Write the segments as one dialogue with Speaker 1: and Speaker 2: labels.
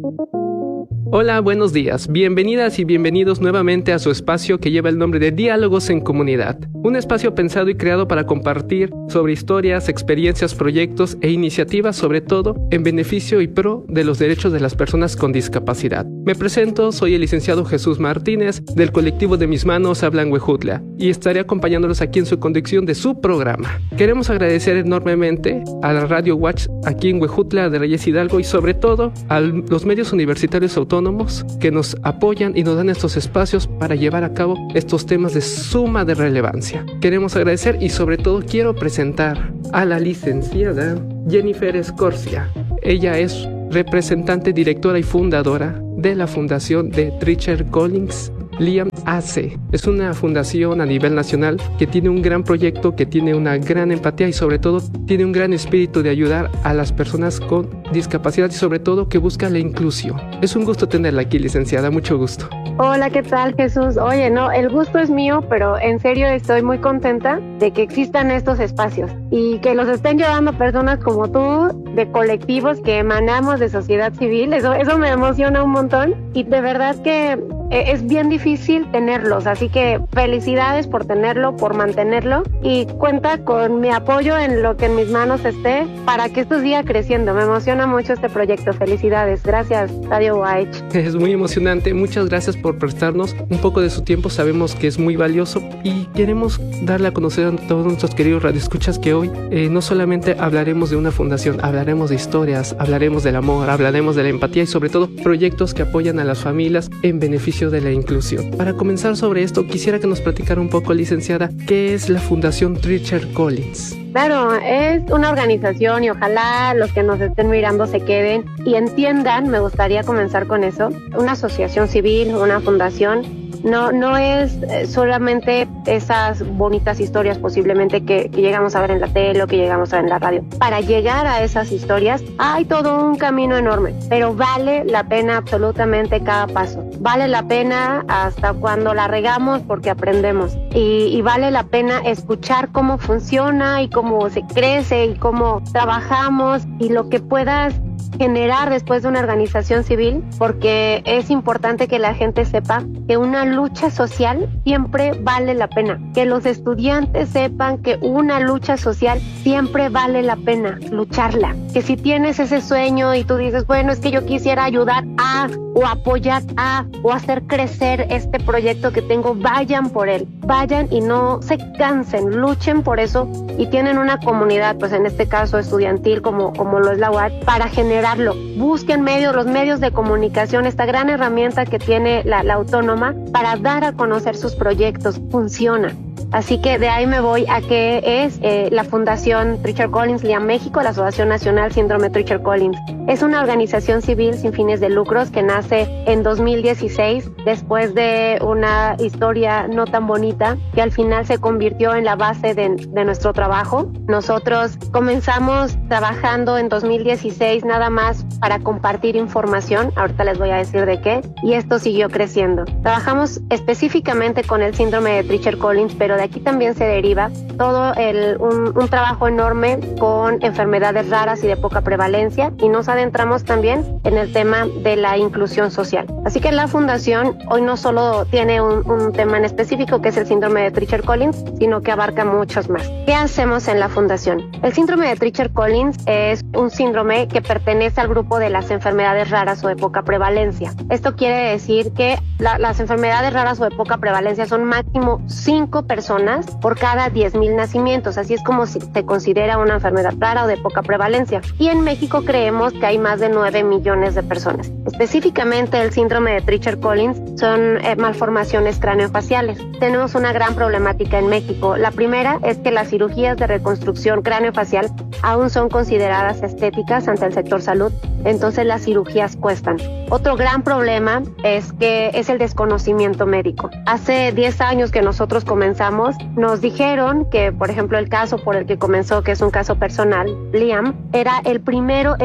Speaker 1: Hola, buenos días. Bienvenidas y bienvenidos nuevamente a su espacio que lleva el nombre de Diálogos en Comunidad. Un espacio pensado y creado para compartir sobre historias, experiencias, proyectos e iniciativas, sobre todo en beneficio y pro de los derechos de las personas con discapacidad. Me presento, soy el licenciado Jesús Martínez, del colectivo de Mis Manos Hablan Huejutla, y estaré acompañándolos aquí en su conducción de su programa. Queremos agradecer enormemente a la Radio Watch aquí en Huejutla de Reyes Hidalgo y sobre todo a los medios universitarios autónomos que nos apoyan y nos dan estos espacios para llevar a cabo estos temas de suma de relevancia. Queremos agradecer y sobre todo quiero presentar a la licenciada Jennifer Escorcia. Ella es representante, directora y fundadora de la fundación de Treacher Collins Liam AC. Es una fundación a nivel nacional que tiene un gran proyecto, que tiene una gran empatía y sobre todo tiene un gran espíritu de ayudar a las personas con discapacidad y sobre todo que busca la inclusión. Es un gusto tenerla aquí, licenciada, mucho gusto.
Speaker 2: Hola, ¿qué tal, Jesús? Oye, no, el gusto es mío, pero en serio estoy muy contenta de que existan estos espacios y que los estén llevando personas como tú, de colectivos que emanamos de sociedad civil. Eso me emociona un montón y de verdad que es bien difícil tenerlos, así que felicidades por tenerlo, por mantenerlo y cuenta con mi apoyo en lo que en mis manos esté para que esto siga creciendo. Me emociona mucho este proyecto. Felicidades. Gracias, Radio Watch.
Speaker 1: Es muy emocionante. Muchas gracias por prestarnos un poco de su tiempo. Sabemos que es muy valioso y queremos darle a conocer a todos nuestros queridos radioescuchas que hoy no solamente hablaremos de una fundación, hablaremos de historias, hablaremos del amor, hablaremos de la empatía y sobre todo proyectos que apoyan a las familias en beneficio de la inclusión. Para comenzar sobre esto, quisiera que nos platicara un poco, licenciada, ¿qué es la Fundación Treacher Collins?
Speaker 2: Claro, es una organización y ojalá los que nos estén mirando se queden y entiendan, me gustaría comenzar con eso, una asociación civil, una fundación. No es solamente esas bonitas historias posiblemente que llegamos a ver en la tele o que llegamos a ver en la radio. Para llegar a esas historias hay todo un camino enorme, pero vale la pena absolutamente cada paso. Vale la pena hasta cuando la regamos porque aprendemos y vale la pena escuchar cómo funciona y cómo se crece y cómo trabajamos y lo que puedas generar después de una organización civil, porque es importante que la gente sepa que una lucha social siempre vale la pena, que los estudiantes sepan que una lucha social siempre vale la pena lucharla, que si tienes ese sueño y tú dices, bueno, es que yo quisiera ayudar a o apoyar a o hacer crecer este proyecto que tengo, vayan por él, vayan y no se cansen, luchen por eso y tienen una comunidad, pues en este caso estudiantil como lo es la UAT, para generarlo. Busquen los medios de comunicación, esta gran herramienta que tiene la autónoma para dar a conocer sus proyectos, funciona. Así que de ahí me voy a qué es la Fundación Treacher Collins Liam México, la Asociación Nacional Síndrome Treacher Collins. Es una organización civil sin fines de lucros que nace en 2016 después de una historia no tan bonita que al final se convirtió en la base de nuestro trabajo. Nosotros comenzamos trabajando en 2016 nada más para compartir información, ahorita les voy a decir de qué, y esto siguió creciendo. Trabajamos específicamente con el síndrome de Treacher Collins, pero de aquí también se deriva todo un trabajo enorme con enfermedades raras y de poca prevalencia, y nos adentramos también en el tema de la inclusión social. Así que la fundación hoy no solo tiene un tema en específico que es el síndrome de Treacher Collins, sino que abarca muchos más. ¿Qué hacemos en la fundación? El síndrome de Treacher Collins es un síndrome que pertenece al grupo de las enfermedades raras o de poca prevalencia. Esto quiere decir que las enfermedades raras o de poca prevalencia son máximo 5 personas por cada 10,000 nacimientos, así es como se considera una enfermedad rara o de poca prevalencia. Y en México creemos que hay más de 9 millones de personas. Específicamente el síndrome de Treacher Collins son malformaciones craneofaciales. Tenemos una gran problemática en México. La primera es que las cirugías de reconstrucción craneofacial aún son consideradas estéticas ante el sector salud, entonces las cirugías cuestan. Otro gran problema es el desconocimiento médico. Hace 10 años que nosotros comenzamos, nos dijeron que, por ejemplo, el caso por el que comenzó, que es un caso personal, Liam, era el primero en México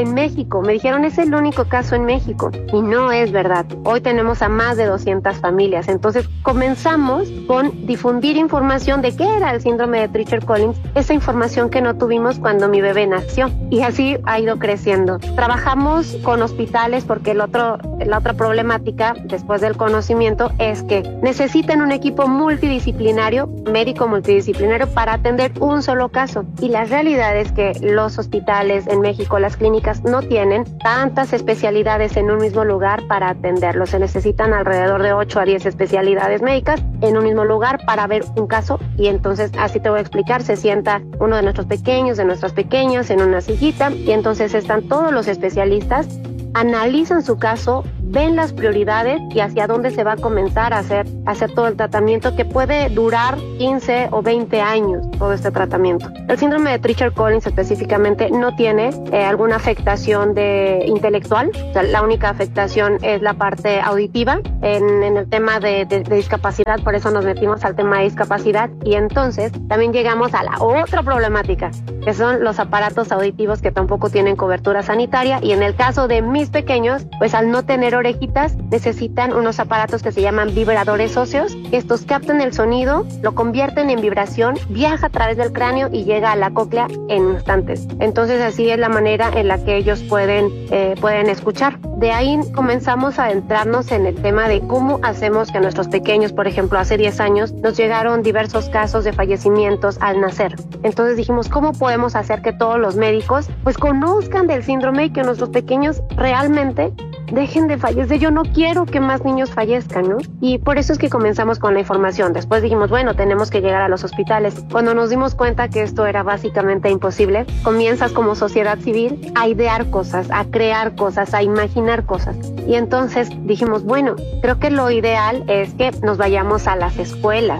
Speaker 2: México. Me dijeron, es el único caso en México. Y no es verdad. Hoy tenemos a más de 200 familias. Entonces comenzamos con difundir información de qué era el síndrome de Treacher-Collins, esa información que no tuvimos cuando mi bebé nació. Y así ha ido creciendo. Trabajamos con hospitales porque la otra problemática después del conocimiento es que necesitan un equipo multidisciplinario, médico multidisciplinario, para atender un solo caso. Y la realidad es que los hospitales en México, las clínicas, no tienen tantas especialidades en un mismo lugar para atenderlo. Se necesitan alrededor de 8 a 10 especialidades médicas en un mismo lugar para ver un caso. Y entonces, así te voy a explicar, se sienta uno de nuestros pequeños, de nuestras pequeñas en una sillita, y entonces están todos los especialistas, analizan su caso, ven las prioridades y hacia dónde se va a comenzar a hacer todo el tratamiento, que puede durar 15 o 20 años, todo este tratamiento. El síndrome de Treacher-Collins específicamente no tiene alguna afectación intelectual. O sea, la única afectación es la parte auditiva en el tema de discapacidad, por eso nos metimos al tema de discapacidad. Y entonces también llegamos a la otra problemática, que son los aparatos auditivos, que tampoco tienen cobertura sanitaria. Y en el caso de mis pequeños, pues al no tener orejitas, necesitan unos aparatos que se llaman vibradores óseos. Estos captan el sonido, lo convierten en vibración, viaja a través del cráneo y llega a la cóclea en instantes. Entonces así es la manera en la que ellos pueden escuchar. De ahí comenzamos a adentrarnos en el tema de cómo hacemos que nuestros pequeños, por ejemplo, hace 10 años nos llegaron diversos casos de fallecimientos al nacer. Entonces dijimos, ¿cómo podemos hacer que todos los médicos pues conozcan del síndrome y que nuestros pequeños realmente dejen de fallecer? Yo no quiero que más niños fallezcan, ¿no? Y por eso es que comenzamos con la información. Después dijimos, bueno, tenemos que llegar a los hospitales. Cuando nos dimos cuenta que esto era básicamente imposible, comienzas como sociedad civil a idear cosas, a crear cosas, a imaginar cosas. Y entonces dijimos, bueno, creo que lo ideal es que nos vayamos a las escuelas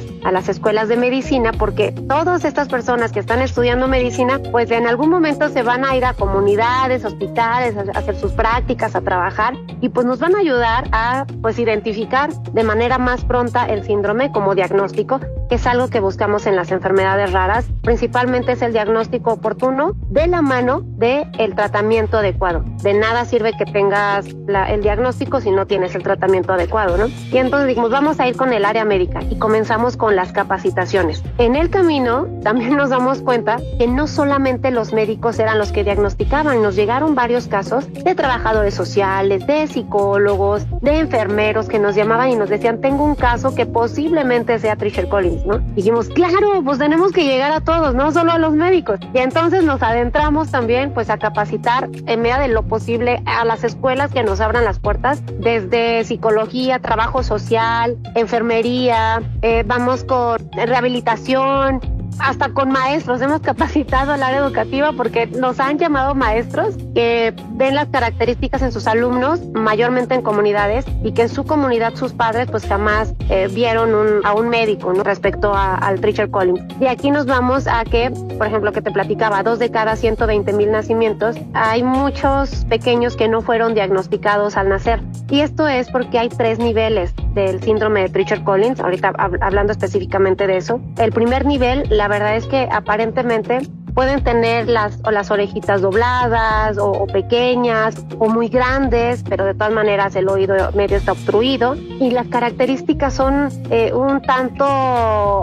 Speaker 2: de medicina, porque todas estas personas que están estudiando medicina, pues en algún momento se van a ir a comunidades, hospitales, a hacer sus prácticas, a trabajar, y pues nos van a ayudar a pues identificar de manera más pronta el síndrome como diagnóstico, que es algo que buscamos en las enfermedades raras. Principalmente es el diagnóstico oportuno de la mano del tratamiento adecuado. De nada sirve que tengas el diagnóstico si no tienes el tratamiento adecuado, ¿no? Y entonces dijimos, vamos a ir con el área médica, y comenzamos con las capacitaciones. En el camino también nos damos cuenta que no solamente los médicos eran los que diagnosticaban, nos llegaron varios casos de trabajadores sociales, de psicólogos, de enfermeros que nos llamaban y nos decían, tengo un caso que posiblemente sea Treacher-Collins, ¿no? Dijimos, claro, pues tenemos que llegar a todos, no solo a los médicos. Y entonces nos adentramos también pues a capacitar en medida de lo posible a las escuelas que nos abran las puertas, desde psicología, trabajo social, enfermería, vamos con rehabilitación, hasta con maestros. Hemos capacitado al área educativa porque nos han llamado maestros que ven las características en sus alumnos, mayormente en comunidades, y que en su comunidad sus padres pues jamás vieron a un médico, ¿no? Respecto al Treacher-Collins. Y aquí nos vamos a que, por ejemplo, que te platicaba, 2 de cada 120,000 nacimientos, hay muchos pequeños que no fueron diagnosticados al nacer. Y esto es porque hay 3 niveles del síndrome de Treacher-Collins, ahorita hablando específicamente de eso. El primer nivel, la verdad es que aparentemente pueden tener las orejitas dobladas o pequeñas o muy grandes, pero de todas maneras el oído medio está obstruido, y las características son un tanto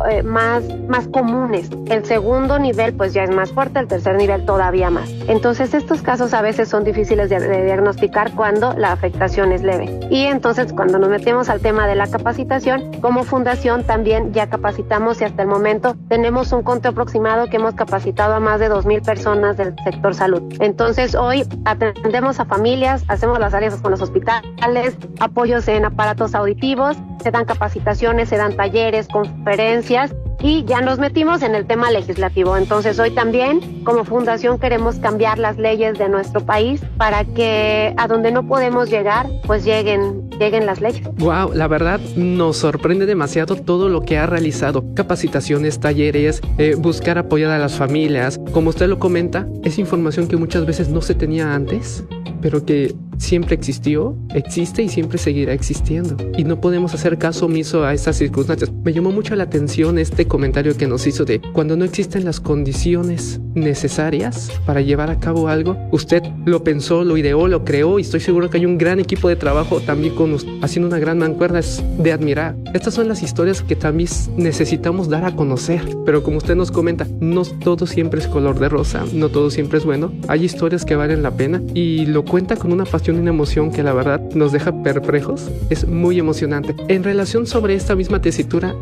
Speaker 2: más comunes. El segundo nivel pues ya es más fuerte, el tercer nivel todavía más. Entonces estos casos a veces son difíciles de diagnosticar cuando la afectación es leve. Y entonces cuando nos metemos al tema de la capacitación, como fundación también ya capacitamos, y hasta el momento tenemos un conteo aproximado que hemos capacitado a más de 2,000 personas del sector salud. Entonces hoy atendemos a familias, hacemos las áreas con los hospitales, apoyos en aparatos auditivos, se dan capacitaciones, se dan talleres, conferencias, y ya nos metimos en el tema legislativo. Entonces hoy también como fundación queremos cambiar las leyes de nuestro país para que a donde no podemos llegar pues lleguen las leyes.
Speaker 1: Wow, la verdad nos sorprende demasiado todo lo que ha realizado. Capacitaciones, talleres, buscar apoyar a las familias. Como usted lo comenta, es información que muchas veces no se tenía antes, pero que siempre existió, existe y siempre seguirá existiendo. Y no podemos hacer caso omiso a estas circunstancias. Me llamó mucho la atención este comentario que nos hizo de cuando no existen las condiciones necesarias para llevar a cabo algo, usted lo pensó, lo ideó, lo creó, y estoy seguro que hay un gran equipo de trabajo también con usted, haciendo una gran mancuerna. Es de admirar. Estas son las historias que también necesitamos dar a conocer, pero como usted nos comenta, no todo siempre es color de rosa, no todo siempre es bueno. Hay historias que valen la pena y lo cuenta con una pasión y una emoción que la verdad nos deja perplejos. Es muy emocionante. En relación sobre esta misma tesitura,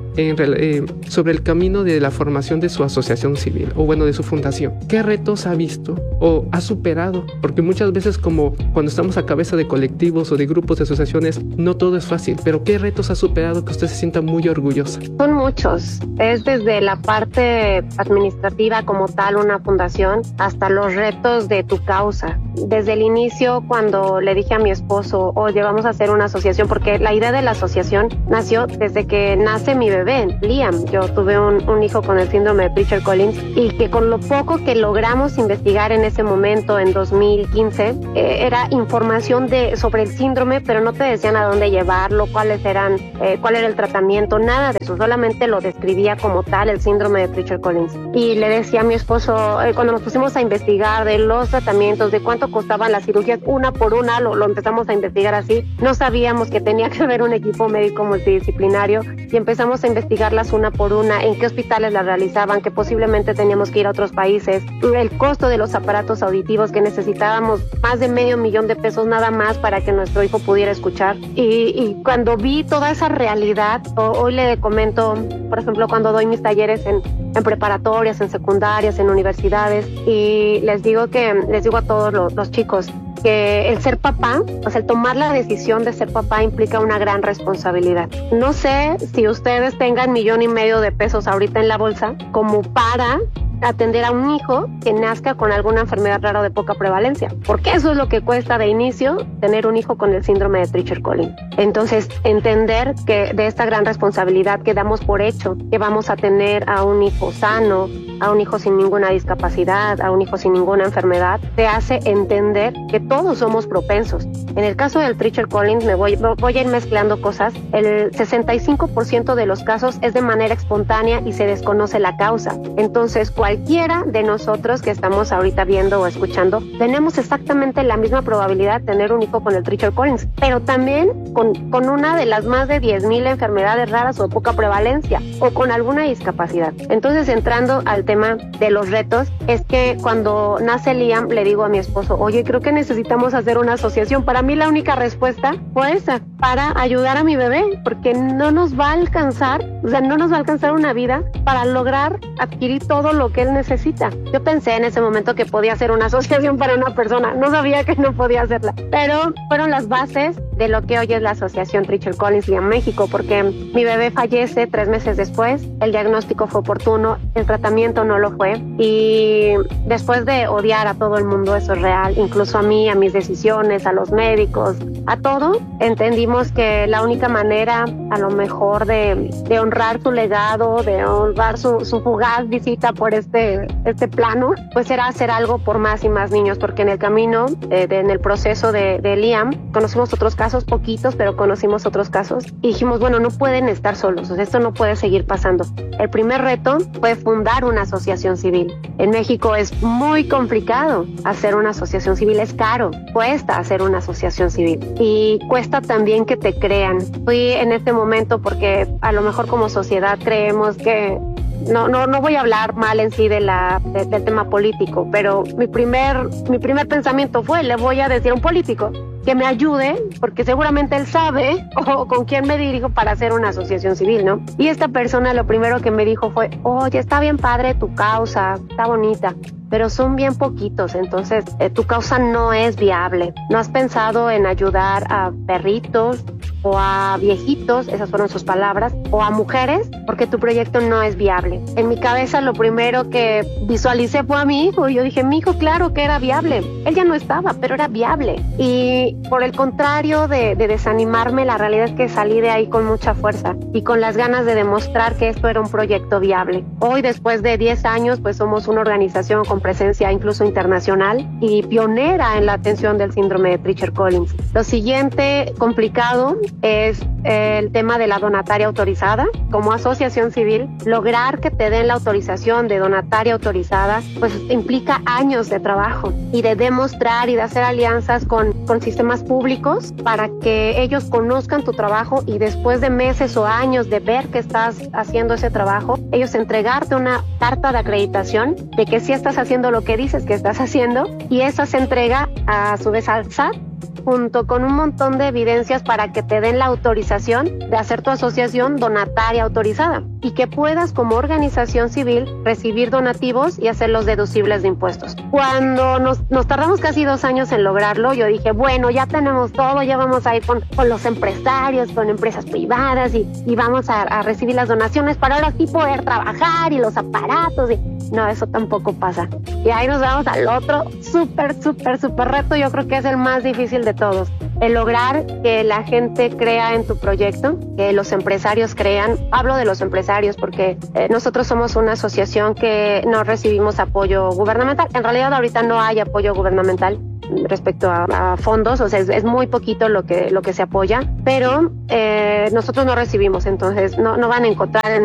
Speaker 1: sobre el camino de la formación de su asociación civil, o bueno, de su fundación, ¿qué retos ha visto o ha superado? Porque muchas veces, como cuando estamos a cabeza de colectivos o de grupos de asociaciones, no todo es fácil, pero ¿qué retos ha superado que usted se sienta muy orgullosa?
Speaker 2: Son muchos. Es desde la parte administrativa como tal, una fundación, hasta los retos de tu causa. Desde el inicio, cuando le dije a mi esposo, oye, vamos a hacer una asociación, porque la idea de la asociación nació desde que nace mi bebé, Liam. Yo tuve un hijo con el síndrome de Treacher-Collins, y que con lo poco que logramos investigar en ese momento, en 2015, era información sobre el síndrome, pero no te decían a dónde llevarlo, cuál era el tratamiento, nada de eso, solamente lo describía como tal, el síndrome de Treacher-Collins. Y le decía a mi esposo, cuando nos pusimos a investigar de los tratamientos, de cuánto costaban las cirugías, una por una, lo empezamos a investigar así. No sabíamos que tenía que haber un equipo médico multidisciplinario, y empezamos a investigarlas una por una, en qué hospitales las realizaban, que posiblemente teníamos que ir a otros países, el costo de los aparatos auditivos, que necesitábamos más de $500,000 nada más para que nuestro hijo pudiera escuchar. Y cuando vi toda esa realidad, hoy le comento, por ejemplo, cuando doy mis talleres en preparatorias, en secundarias, en universidades, y les digo a todos los chicos que el ser papá, o sea, el tomar la decisión de ser papá implica una gran responsabilidad. No sé si ustedes tengan $1,500,000 ahorita en la bolsa como para atender a un hijo que nazca con alguna enfermedad rara o de poca prevalencia, porque eso es lo que cuesta de inicio tener un hijo con el síndrome de Treacher-Collins. Entonces, entender que de esta gran responsabilidad que damos por hecho, que vamos a tener a un hijo sano, a un hijo sin ninguna discapacidad, a un hijo sin ninguna enfermedad, te hace entender que todos somos propensos. En el caso del Treacher-Collins, voy a ir mezclando cosas. El 65% de los casos es de manera espontánea y se desconoce la causa. Entonces, cualquiera de nosotros que estamos ahorita viendo o escuchando, tenemos exactamente la misma probabilidad de tener un hijo con el Treacher-Collins, pero también con una de las más de 10,000 enfermedades raras o de poca prevalencia, o con alguna discapacidad. Entonces, entrando al tema de los retos, es que cuando nace Liam, le digo a mi esposo, oye, creo que necesitamos hacer una asociación. Para mí la única respuesta fue esa, para ayudar a mi bebé, porque no nos va a alcanzar una vida para lograr adquirir todo lo que él necesita. Yo pensé en ese momento que podía hacer una asociación para una persona, no sabía que no podía hacerla, pero fueron las bases de lo que hoy es la Asociación Treacher-Collins Liam México, porque mi bebé fallece 3 meses después, el diagnóstico fue oportuno, el tratamiento no lo fue, y después de odiar a todo el mundo, eso es real, incluso a mí, a mis decisiones, a los médicos, a todo, entendimos que la única manera, a lo mejor, de honrar su legado, de honrar su fugaz visita por este plano, pues era hacer algo por más y más niños, porque en el camino, en el proceso de Liam, conocimos otros casos, poquitos, pero conocimos otros casos, y dijimos, bueno, no pueden estar solos, o sea, esto no puede seguir pasando. El primer reto fue fundar una asociación civil. En México es muy complicado hacer una asociación civil, es caro, cuesta hacer una asociación civil, y cuesta también que te crean. Fui en este momento porque a lo mejor como sociedad creemos que no voy a hablar mal en sí del tema político, pero mi primer pensamiento fue, le voy a decir a un político que me ayude, porque seguramente él sabe o con quién me dirijo para hacer una asociación civil, ¿no? Y esta persona lo primero que me dijo fue, oye, está bien padre tu causa, está bonita, pero son bien poquitos, entonces tu causa no es viable. ¿No has pensado en ayudar a perritos o a viejitos, esas fueron sus palabras, o a mujeres? Porque tu proyecto no es viable. En mi cabeza lo primero que visualicé fue a mi hijo, y yo dije, mi hijo claro que era viable, él ya no estaba, pero era viable. Y por el contrario de desanimarme, la realidad es que salí de ahí con mucha fuerza y con las ganas de demostrar que esto era un proyecto viable. Hoy, después de 10 años, pues somos una organización con presencia incluso internacional y pionera en la atención del síndrome de Treacher-Collins. Lo siguiente complicado es el tema de la donataria autorizada. Como asociación civil, lograr que te den la autorización de donataria autorizada, pues implica años de trabajo y de demostrar y de hacer alianzas con sistemas públicos para que ellos conozcan tu trabajo y después de meses o años de ver que estás haciendo ese trabajo, ellos entregarte una carta de acreditación de que sí estás haciendo lo que dices que estás haciendo, y esa se entrega a su vez al SAT junto con un montón de evidencias para que te den la autorización de hacer tu asociación donataria autorizada y que puedas como organización civil recibir donativos y hacerlos deducibles de impuestos. Cuando nos tardamos casi 2 años en lograrlo, yo dije, bueno, ya tenemos todo, ya vamos a ir con los empresarios, con empresas privadas y vamos a recibir las donaciones para ahora sí poder trabajar y los aparatos. No, eso tampoco pasa. Y ahí nos vamos al otro súper reto, yo creo que es el más difícil de todos. El lograr que la gente crea en tu proyecto, que los empresarios crean. Hablo de los empresarios porque nosotros somos una asociación que no recibimos apoyo gubernamental. En realidad ahorita no hay apoyo gubernamental respecto a fondos, o sea, es muy poquito lo que se apoya, pero nosotros no recibimos, entonces no van a encontrar en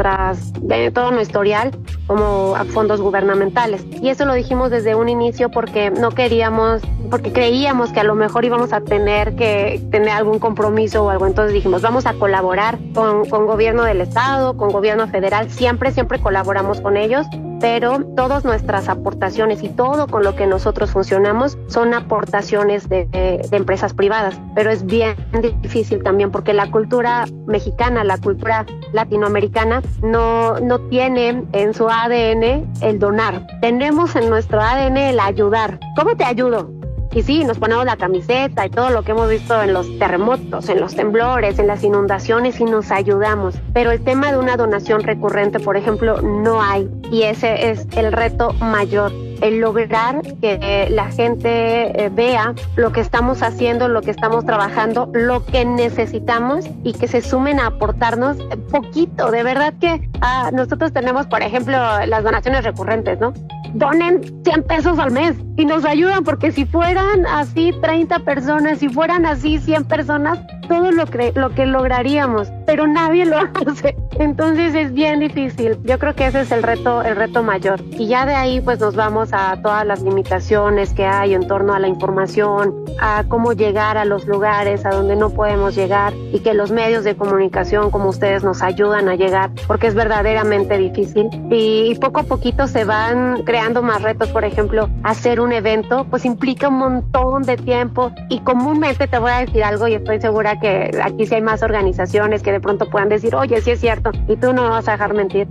Speaker 2: todo nuestro historial como a fondos gubernamentales. Y eso lo dijimos desde un inicio porque porque creíamos que a lo mejor íbamos a tener que tener algún compromiso o algo, entonces dijimos, vamos a colaborar con gobierno del estado, con gobierno federal, siempre colaboramos con ellos, pero todas nuestras aportaciones y todo con lo que nosotros funcionamos son aportaciones de empresas privadas, pero es bien difícil también porque la cultura mexicana, la cultura latinoamericana no tiene en su ADN el donar. Tenemos en nuestro ADN el ayudar. ¿Cómo te ayudo? Y sí, nos ponemos la camiseta y todo lo que hemos visto en los terremotos, en los temblores, en las inundaciones y nos ayudamos. Pero el tema de una donación recurrente, por ejemplo, no hay. Y ese es el reto mayor. El lograr que la gente vea lo que estamos haciendo, lo que estamos trabajando, lo que necesitamos y que se sumen a aportarnos poquito. De verdad que nosotros tenemos, por ejemplo, las donaciones recurrentes, ¿no? Donen 100 pesos al mes y nos ayudan porque si fueran así 30 personas, si fueran así 100 personas, todo lo que lograríamos, pero nadie lo hace. Entonces es bien difícil. Yo creo que ese es el reto mayor. Y ya de ahí pues nos vamos a todas las limitaciones que hay en torno a la información, a cómo llegar a los lugares a donde no podemos llegar y que los medios de comunicación como ustedes nos ayudan a llegar, porque es verdaderamente difícil. Y poco a poquito se van creando más retos. Por ejemplo, hacer un evento pues implica un montón de tiempo y comúnmente te voy a decir algo y estoy segura que aquí sí hay más organizaciones que de pronto puedan decir, oye, sí es cierto, y tú no me vas a dejar mentir.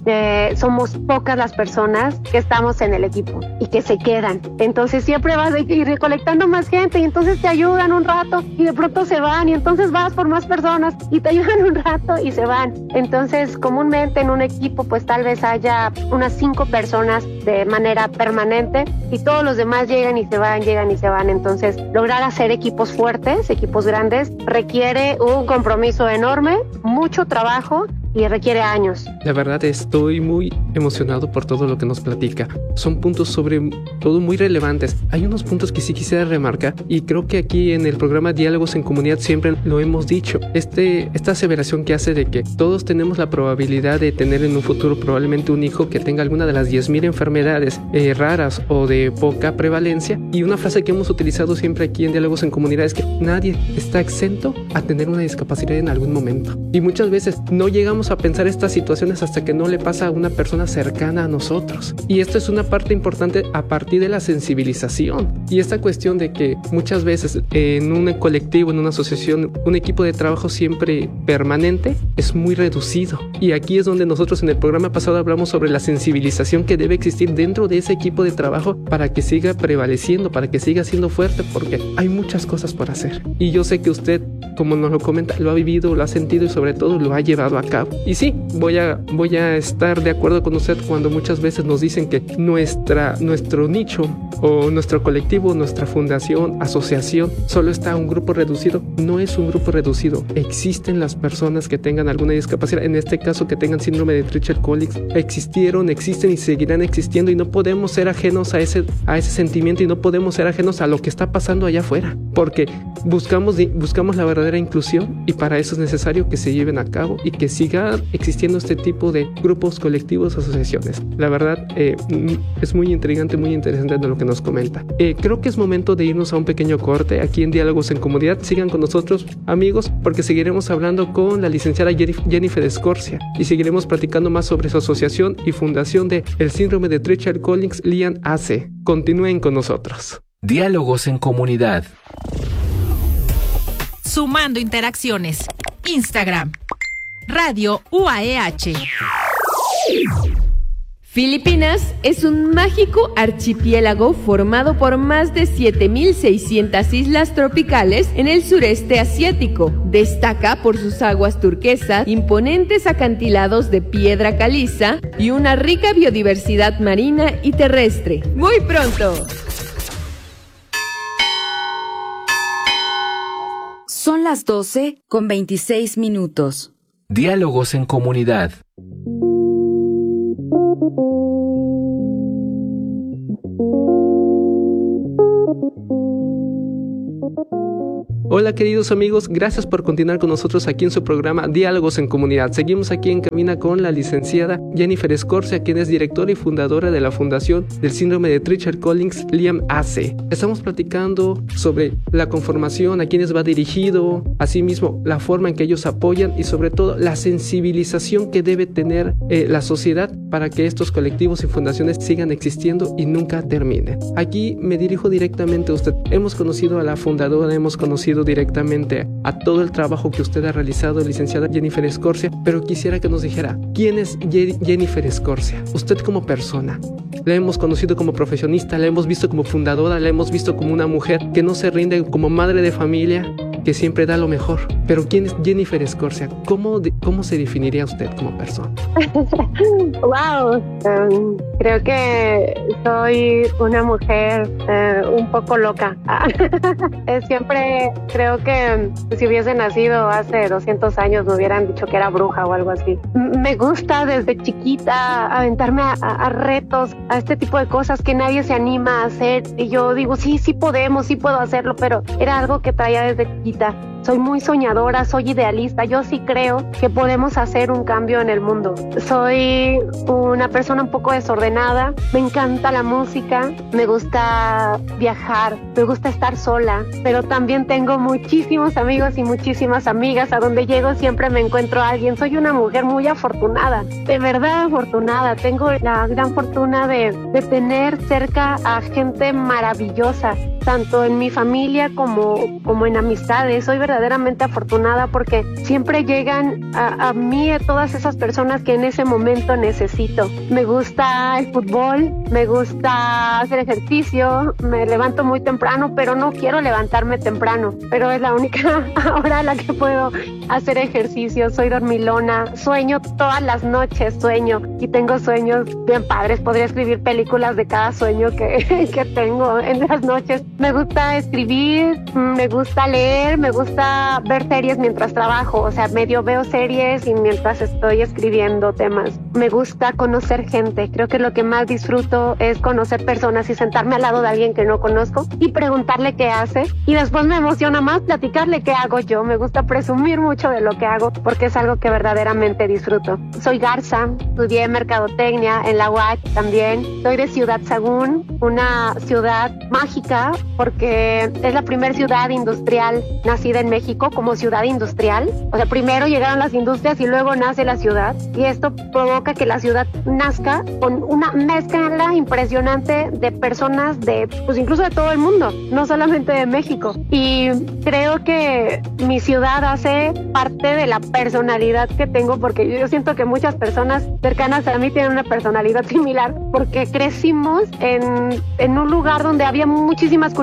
Speaker 2: Somos pocas las personas que estamos en el equipo y que se quedan. Entonces siempre vas a ir recolectando más gente y entonces te ayudan un rato y de pronto se van y entonces vas por más personas y te ayudan un rato y se van. Entonces comúnmente en un equipo pues tal vez haya unas 5 personas de manera permanente y todos los demás llegan y se van. Entonces lograr hacer equipos fuertes, equipos grandes, requiere un compromiso enorme, mucho trabajo y requiere años.
Speaker 1: La verdad estoy muy emocionado por todo lo que nos platica. Son puntos sobre todo muy relevantes. Hay unos puntos que sí quisiera remarcar y creo que aquí en el programa Diálogos en Comunidad siempre lo hemos dicho. Esta aseveración que hace de que todos tenemos la probabilidad de tener en un futuro probablemente un hijo que tenga alguna de las 10,000 enfermedades raras o de poca prevalencia, y una frase que hemos utilizado siempre aquí en Diálogos en Comunidad es que nadie está exento a tener una discapacidad en algún momento, y muchas veces no llegamos a pensar estas situaciones hasta que no le pasa a una persona cercana a nosotros. Y esto es una parte importante a partir de la sensibilización y esta cuestión de que muchas veces en un colectivo, en una asociación, un equipo de trabajo siempre permanente es muy reducido, y aquí es donde nosotros en el programa pasado hablamos sobre la sensibilización que debe existir dentro de ese equipo de trabajo para que siga prevaleciendo, para que siga siendo fuerte, porque hay muchas cosas por hacer y yo sé que usted, como nos lo comenta, lo ha vivido, lo ha sentido y sobre todo lo ha llevado a cabo. Y sí, voy a estar de acuerdo con usted cuando muchas veces nos dicen que nuestro nicho o nuestro colectivo, nuestra fundación, asociación, solo está un grupo reducido. No es un grupo reducido. Existen las personas que tengan alguna discapacidad, en este caso que tengan síndrome de Treacher-Collins. Existieron, existen y seguirán existiendo, y no podemos ser ajenos a ese sentimiento, y no podemos ser ajenos a lo que está pasando allá afuera, porque buscamos la verdadera inclusión, y para eso es necesario que se lleven a cabo y que siga existiendo este tipo de grupos, colectivos, asociaciones. La verdad, es muy intrigante, muy interesante de lo que nos comenta. Creo que es momento de irnos a un pequeño corte aquí en Diálogos en Comunidad. Sigan con nosotros, amigos, porque seguiremos hablando con la licenciada Jennifer Escorcia y seguiremos platicando más sobre su asociación y fundación de el síndrome de Treacher-Collins Liam AC. Continúen con nosotros.
Speaker 3: Diálogos en Comunidad.
Speaker 4: Sumando interacciones. Instagram. Radio UAEH.
Speaker 5: Filipinas es un mágico archipiélago formado por más de 7.600 islas tropicales en el sureste asiático. Destaca por sus aguas turquesas, imponentes acantilados de piedra caliza y una rica biodiversidad marina y terrestre. Muy pronto.
Speaker 6: Son las 12:26.
Speaker 3: Diálogos en Comunidad.
Speaker 1: Hola queridos amigos, gracias por continuar con nosotros aquí en su programa Diálogos en Comunidad. Seguimos aquí en cabina con la licenciada Jennifer Escorcia, quien es directora y fundadora de la Fundación del Síndrome de Treacher-Collins Liam AC. Estamos platicando sobre la conformación, a quienes va dirigido, asimismo la forma en que ellos apoyan y sobre todo la sensibilización que debe tener la sociedad para que estos colectivos y fundaciones sigan existiendo y nunca terminen. Aquí me dirijo directamente a usted. Hemos conocido a la fundadora, hemos conocido directamente a todo el trabajo que usted ha realizado, licenciada Jennifer Escorcia, pero quisiera que nos dijera, ¿quién es Jennifer Escorcia? Usted como persona. La hemos conocido como profesionista, la hemos visto como fundadora, la hemos visto como una mujer que no se rinde, como madre de familia, que siempre da lo mejor. Pero ¿quién es Jennifer Escorcia? ¿Cómo se definiría usted como persona?
Speaker 2: Wow, creo que soy una mujer un poco loca. Siempre creo que si hubiese nacido hace 200 años me hubieran dicho que era bruja o algo así. Me gusta desde chiquita aventarme a retos, a este tipo de cosas que nadie se anima a hacer, y yo digo, sí podemos, sí puedo hacerlo, pero era algo que traía desde chiquita. Soy muy soñadora, soy idealista, yo sí creo que podemos hacer un cambio en el mundo. Soy una persona un poco desordenada, me encanta la música, me gusta viajar, me gusta estar sola, pero también tengo muchísimos amigos y muchísimas amigas. A donde llego siempre me encuentro a alguien. Soy una mujer muy afortunada, de verdad afortunada. Tengo la gran fortuna de tener cerca a gente maravillosa, tanto en mi familia como en amistades. Soy verdaderamente afortunada porque siempre llegan a mí todas esas personas que en ese momento necesito. Me gusta el fútbol, me gusta hacer ejercicio, me levanto muy temprano, pero no quiero levantarme temprano, pero es la única hora a la que puedo hacer ejercicio. Soy dormilona, sueño todas las noches, y tengo sueños bien padres. Podría escribir películas de cada sueño que tengo en las noches. Me gusta escribir, me gusta leer, me gusta ver series mientras trabajo, o sea, medio veo series y mientras estoy escribiendo temas. Me gusta conocer gente, creo que lo que más disfruto es conocer personas y sentarme al lado de alguien que no conozco y preguntarle qué hace, y después me emociona más platicarle qué hago yo. Me gusta presumir mucho de lo que hago porque es algo que verdaderamente disfruto. Soy garza, estudié mercadotecnia en la UAC también. Soy de Ciudad Sagún, una ciudad mágica porque es la primera ciudad industrial nacida en México como ciudad industrial. O sea, primero llegaron las industrias y luego nace la ciudad, y esto provoca que la ciudad nazca con una mezcla impresionante de personas pues incluso de todo el mundo, no solamente de México. Y creo que mi ciudad hace parte de la personalidad que tengo, porque yo siento que muchas personas cercanas a mí tienen una personalidad similar, porque crecimos en un lugar donde había muchísimas culturas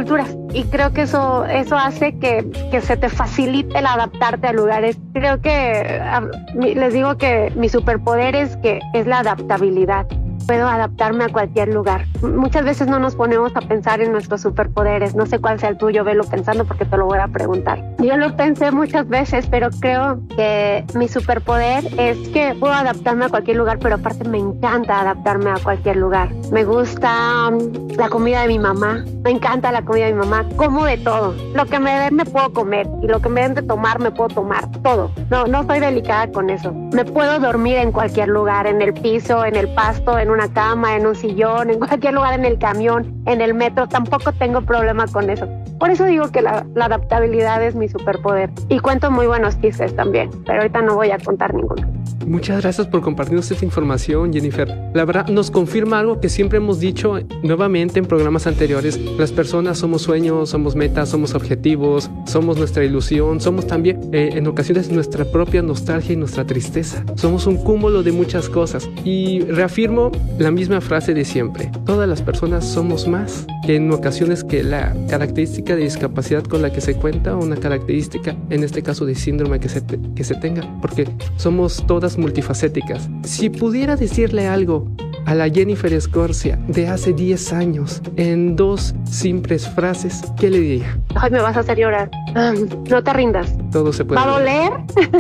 Speaker 2: culturas. Y creo que eso hace que se te facilite el adaptarte a lugares. Creo que les digo que mi superpoder es la adaptabilidad. Puedo adaptarme a cualquier lugar. Muchas veces no nos ponemos a pensar en nuestros superpoderes. No sé cuál sea el tuyo, velo pensando porque te lo voy a preguntar. Yo lo pensé muchas veces, pero creo que mi superpoder es que puedo adaptarme a cualquier lugar, pero aparte me encanta adaptarme a cualquier lugar. Me gusta la comida de mi mamá. Me encanta la comida de mi mamá. Como de todo. Lo que me den me puedo comer y lo que me den de tomar me puedo tomar. Todo. No soy delicada con eso. Me puedo dormir en cualquier lugar, en el piso, en el pasto, en una cama, en un sillón, en cualquier lugar, en el camión, en el metro. Tampoco tengo problema con eso. Por eso digo que la adaptabilidad es mi superpoder. Y cuento muy buenos chistes también, pero ahorita no voy a contar ninguno.
Speaker 1: Muchas gracias por compartirnos esta información, Jennifer. La verdad nos confirma algo que siempre hemos dicho nuevamente en programas anteriores. Las personas somos sueños, somos metas, somos objetivos, somos nuestra ilusión, somos también en ocasiones nuestra propia nostalgia y nuestra tristeza. Somos un cúmulo de muchas cosas. Y reafirmo la misma frase de siempre. Todas las personas somos más que en ocasiones que la característica de discapacidad con la que se cuenta o una característica, en este caso de síndrome que se tenga, porque somos todas multifacéticas. Si pudiera decirle algo a la Jennifer Escorcia de hace 10 años en 2 simples frases, ¿qué le diría?
Speaker 2: Ay, me vas a hacer llorar. No te rindas.
Speaker 1: Todo se puede.
Speaker 2: Va a doler,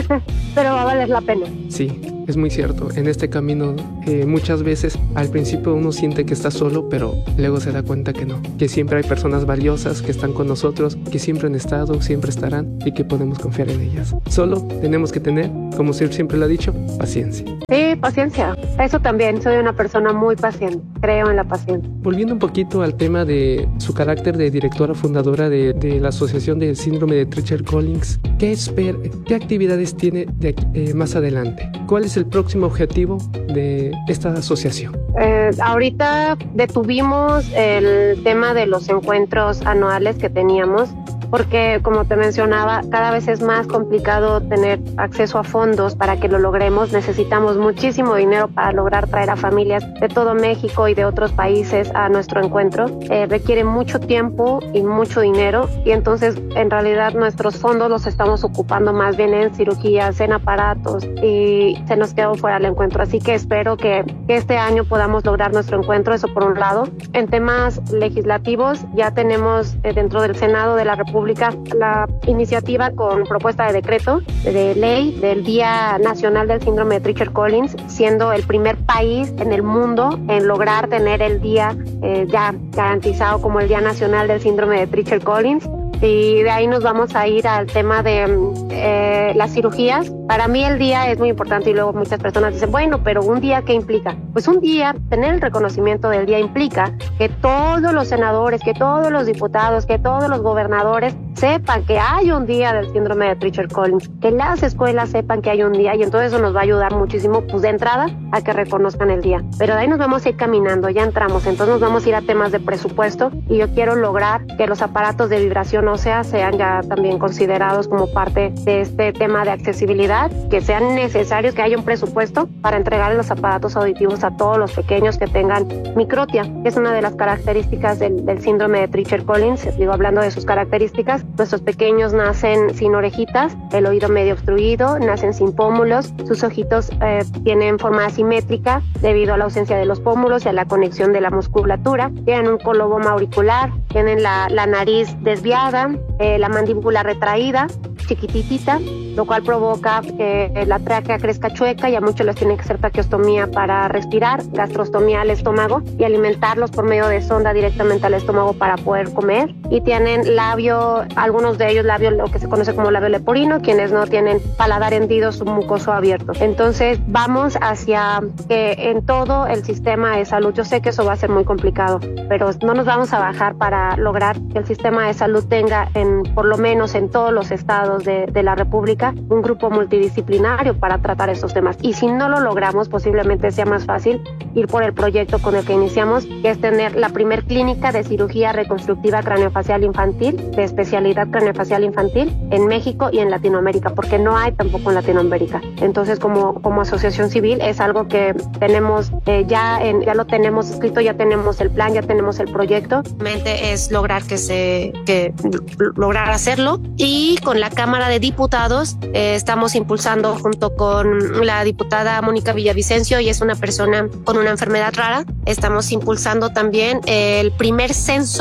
Speaker 2: pero va a valer la pena.
Speaker 1: Sí, es muy cierto. En este camino muchas veces al principio uno siente que está solo, pero luego se da cuenta que no. Que siempre hay personas valiosas que están con nosotros, que siempre han estado, siempre estarán y que podemos confiar en ellas. Solo tenemos que tener, como siempre lo ha dicho, paciencia.
Speaker 2: Sí, paciencia. Eso también. Soy una persona muy paciente. Creo en la paciencia.
Speaker 1: Volviendo un poquito al tema de su carácter de directora fundadora de la Asociación del Síndrome de Treacher-Collins, ¿qué actividades tiene más adelante? ¿Cuál es el próximo objetivo de esta asociación?
Speaker 2: Ahorita detuvimos el tema de los encuentros anuales que teníamos, porque como te mencionaba, cada vez es más complicado tener acceso a fondos para que lo logremos. Necesitamos muchísimo dinero para lograr traer a familias de todo México y de otros países a nuestro encuentro. Requiere mucho tiempo y mucho dinero, y entonces en realidad nuestros fondos los estamos ocupando más bien en cirugías, en aparatos, y se nos quedó fuera el encuentro. Así que espero que este año podamos lograr nuestro encuentro, eso por un lado. En temas legislativos, ya tenemos dentro del Senado de la República la iniciativa con propuesta de decreto de ley del Día Nacional del Síndrome de Treacher-Collins, siendo el primer país en el mundo en lograr tener el día ya garantizado como el Día Nacional del Síndrome de Treacher-Collins. Y de ahí nos vamos a ir al tema de las cirugías. Para mí el día es muy importante, y luego muchas personas dicen, bueno, pero ¿un día qué implica? Pues un día, tener el reconocimiento del día implica que todos los senadores, que todos los diputados, que todos los gobernadores sepan que hay un día del síndrome de Treacher-Collins, que las escuelas sepan que hay un día, y entonces eso nos va a ayudar muchísimo, pues de entrada, a que reconozcan el día. Pero de ahí nos vamos a ir caminando, ya entramos, entonces nos vamos a ir a temas de presupuesto, y yo quiero lograr que los aparatos de vibración ósea sean ya también considerados como parte de este tema de accesibilidad, que sean necesarios, que haya un presupuesto para entregar los aparatos auditivos a todos los pequeños que tengan microtia, que es una de las características del síndrome de Treacher-Collins. Digo, hablando de sus características, nuestros pequeños nacen sin orejitas, el oído medio obstruido, nacen sin pómulos, sus ojitos tienen forma asimétrica debido a la ausencia de los pómulos y a la conexión de la musculatura, tienen un coloboma auricular, tienen la nariz desviada, la mandíbula retraída, chiquititita, lo cual provoca que la tráquea crezca chueca, y a muchos les tiene que hacer traqueostomía para respirar, gastrostomía al estómago y alimentarlos por medio de sonda directamente al estómago para poder comer. Y tienen labio, algunos de ellos labio, lo que se conoce como labio leporino, quienes no tienen paladar hendido, su mucoso abierto. Entonces vamos hacia que en todo el sistema de salud, yo sé que eso va a ser muy complicado, pero no nos vamos a bajar para lograr que el sistema de salud tenga tenga por lo menos en todos los estados de la República un grupo multidisciplinario para tratar estos temas. Y si no lo logramos, posiblemente sea más fácil ir por el proyecto con el que iniciamos, que es tener la primer clínica de cirugía reconstructiva craneofacial infantil, de especialidad craneofacial infantil, en México y en Latinoamérica, porque no hay tampoco en Latinoamérica. Entonces, como asociación civil, es algo que tenemos ya lo tenemos escrito, ya tenemos el plan, ya tenemos el proyecto. Es lograr lograr hacerlo, y con la Cámara de Diputados estamos impulsando junto con la diputada Mónica Villavicencio, y es una persona con una enfermedad rara. Estamos impulsando también el primer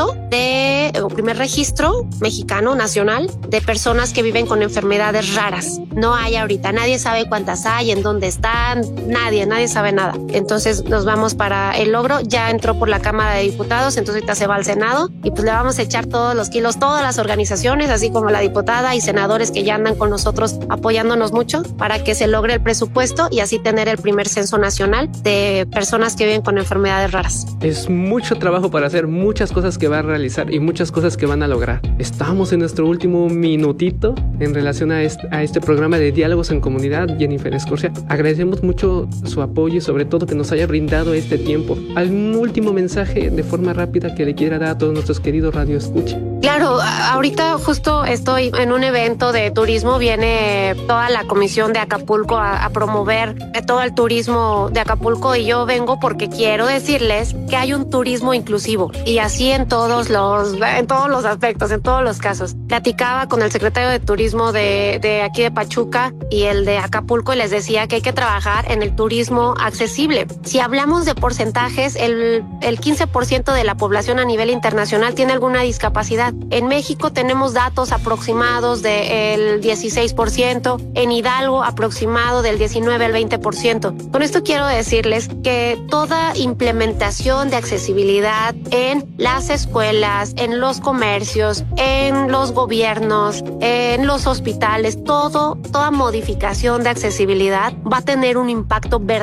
Speaker 2: primer registro mexicano nacional de personas que viven con enfermedades raras. No hay ahorita, nadie sabe cuántas hay, en dónde están, nadie sabe nada. Entonces nos vamos para el logro. Ya entró por la Cámara de Diputados, entonces ahorita se va al Senado, y pues le vamos a echar todos los kilos, todas las organizaciones, así como la diputada y senadores que ya andan con nosotros apoyándonos mucho, para que se logre el presupuesto y así tener el primer censo nacional de personas que viven con enfermedades raras.
Speaker 1: Es mucho trabajo para hacer, muchas cosas que va a realizar y muchas cosas que van a lograr. Estamos en nuestro último minutito en relación a este programa de Diálogos en Comunidad. Jennifer Escorcia, agradecemos mucho su apoyo y sobre todo que nos haya brindado este tiempo. ¿Algún último mensaje de forma rápida que le quiera dar a todos nuestros queridos radioescuchas?
Speaker 2: Claro, ahorita justo estoy en un evento de turismo, viene toda la comisión de Acapulco a promover todo el turismo de Acapulco, y yo vengo porque quiero decirles que hay un turismo inclusivo, y así en todos los aspectos, en todos los casos. Platicaba con el secretario de turismo de aquí de Pachuca y el de Acapulco, y les decía que hay que trabajar en el turismo accesible. Si hablamos de porcentajes, el 15% de la población a nivel internacional tiene alguna discapacidad. En México tenemos datos aproximados del 16%, en Hidalgo aproximado del 19 al 20%. Con esto quiero decirles que toda implementación de accesibilidad en las escuelas, en los comercios, en los gobiernos, en los hospitales, toda modificación de accesibilidad va a tener un impacto verdadero